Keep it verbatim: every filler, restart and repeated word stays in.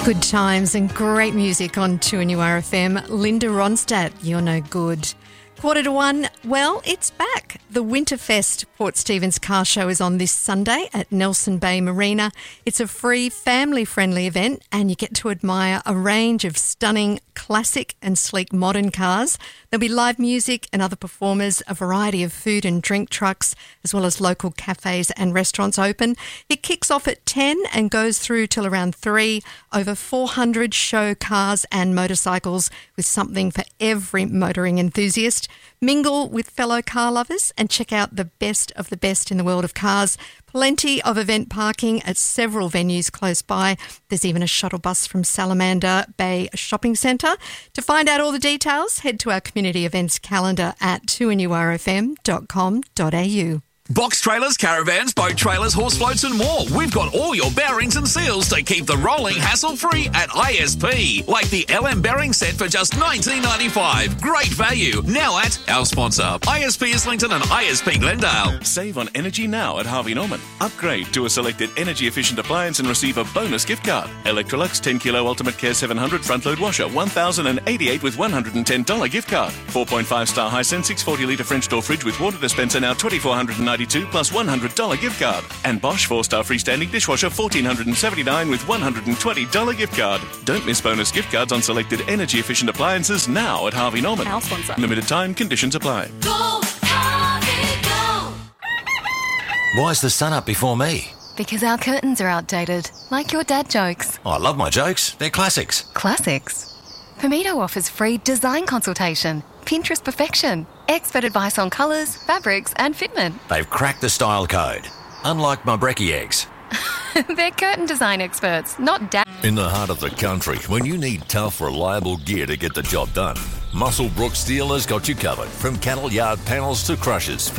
Good times and great music on two N U R F M. Linda Ronstadt, You're No Good. Quarter to one, well, it's back. The Winterfest Port Stephens Car Show is on this Sunday at Nelson Bay Marina. It's a free, family-friendly event and you get to admire a range of stunning, classic and sleek modern cars. There'll be live music and other performers, a variety of food and drink trucks, as well as local cafes and restaurants open. It kicks off at ten and goes through till around three. Over four hundred show cars and motorcycles with something for every motoring enthusiast. Mingle with fellow car lovers and check out the best of the best in the world of cars. Plenty of event parking at several venues close by. There's even a shuttle bus from Salamander Bay Shopping Centre. To find out all the details, head to our community events calendar at two N U R F M dot com dot a u. Box trailers, caravans, boat trailers, horse floats and more. We've got all your bearings and seals to keep the rolling hassle-free at I S P. Like the L M bearing set for just nineteen ninety-five. Great value. Now at our sponsor, I S P Islington and I S P Glendale. Save on energy now at Harvey Norman. Upgrade to a selected energy-efficient appliance and receive a bonus gift card. Electrolux ten kilo Ultimate Care seven hundred front-load washer, one thousand eighty-eight with one hundred ten dollars gift card. four point five star Hisense six hundred forty litre French door fridge with water dispenser now twenty-four ninety-two plus one hundred dollars gift card. And Bosch four star freestanding dishwasher fourteen seventy-nine with one hundred twenty dollars gift card. Don't miss bonus gift cards on selected energy-efficient appliances now at Harvey Norman. Our sponsor. Limited time, conditions apply. Go, Harvey, go! Why's the sun up before me? Because our curtains are outdated, like your dad jokes. Oh, I love my jokes. They're classics. Classics? Pomito offers free design consultation, Pinterest perfection, expert advice on colours, fabrics and fitment. They've cracked the style code. Unlike my brekkie eggs. They're curtain design experts, not dad. In the heart of the country, when you need tough, reliable gear to get the job done, Musselbrook Steel has got you covered. From cattle yard panels to crushers,